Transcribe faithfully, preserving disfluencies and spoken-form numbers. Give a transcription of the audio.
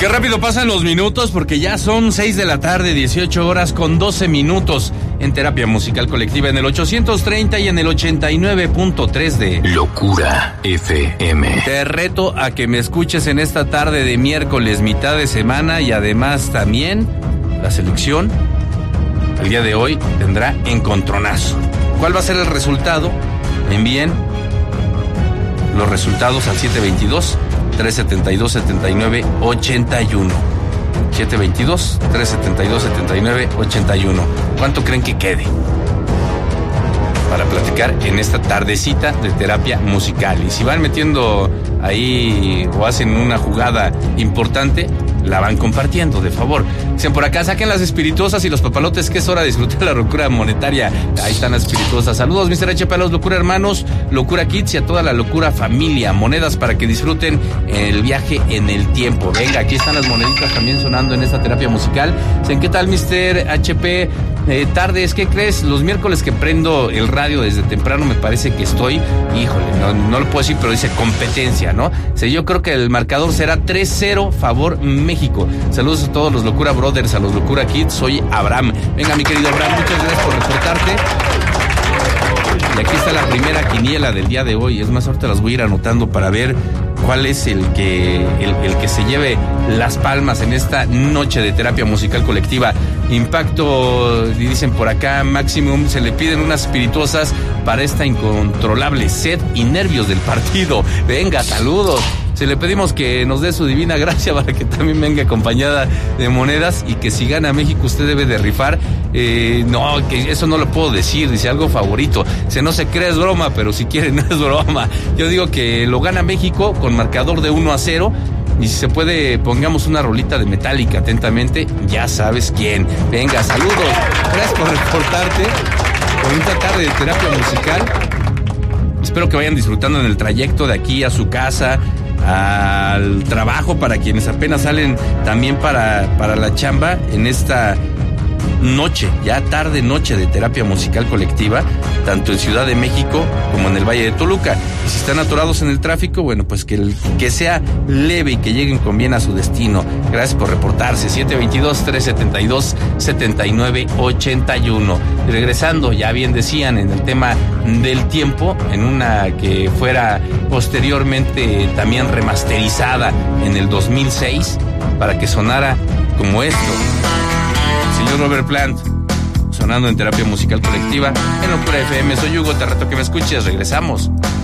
Qué rápido pasan los minutos porque ya son seis de la tarde, dieciocho horas con doce minutos en Terapia Musical Colectiva en el ochocientos treinta y en el ochenta y nueve punto tres de Locura F M. Te reto a que me escuches en esta tarde de miércoles, mitad de semana, y además también la selección el día de hoy tendrá encontronazo. ¿Cuál va a ser el resultado? Envíen los resultados al siete veintidós, trescientos setenta y dos, setenta y nueve, ochenta y uno. siete veintidós, trescientos setenta y dos, setenta y nueve, ochenta y uno. ¿Cuánto creen que quede? Para platicar en esta tardecita de terapia musical. Y si van metiendo ahí o hacen una jugada importante, la van compartiendo, de favor. Dicen por acá, saquen las espirituosas y los papalotes, que es hora de disfrutar la locura monetaria. Ahí están las espirituosas. Saludos, mister H P, a los Locura Hermanos, Locura Kids y a toda la Locura Familia. Monedas para que disfruten el viaje en el tiempo. Venga, aquí están las moneditas también sonando en esta terapia musical. Dicen, ¿qué tal, mister H P? Eh, tardes, ¿qué crees? Los miércoles que prendo el radio desde temprano me parece que estoy, híjole, no, no lo puedo decir, pero dice competencia, ¿no? O sea, yo creo que el marcador será tres cero favor México. Saludos a todos los Locura Brothers, a los Locura Kids. Soy Abraham. Venga, mi querido Abraham, muchas gracias por reportarte. Y aquí está la primera quiniela del día de hoy. Es más, ahorita las voy a ir anotando para ver cuál es el que el, el que se lleve las palmas en esta noche de terapia musical colectiva. Impacto, dicen por acá, Maximum, se le piden unas espirituosas para esta incontrolable sed y nervios del partido. Venga, saludos. Se le pedimos que nos dé su divina gracia para que también venga acompañada de monedas, y que si gana México usted debe de rifar. Eh, no, que eso no lo puedo decir, dice algo favorito. Dice, no se cree, es broma, pero si quiere no es broma. Yo digo que lo gana México con marcador de uno a cero. Y si se puede, pongamos una rolita de Metallica, atentamente, ya sabes quién. Venga, saludos, gracias por reportarte. Bonita tarde de terapia musical. Espero que vayan disfrutando en el trayecto de aquí a su casa, al trabajo, para quienes apenas salen también para, para la chamba en esta noche, ya tarde noche de terapia musical colectiva, tanto en Ciudad de México como en el Valle de Toluca. Y si están atorados en el tráfico, bueno, pues que, el, que sea leve y que lleguen con bien a su destino. Gracias por reportarse. siete veintidós, trescientos setenta y dos, setenta y nueve, ochenta y uno. Y regresando, ya bien decían, en el tema del tiempo, en una que fuera posteriormente también remasterizada en el dos mil seis, para que sonara como esto. Señor Robert Plant, sonando en terapia musical colectiva en Locura F M. Soy Hugo, te reto que me escuches. Regresamos.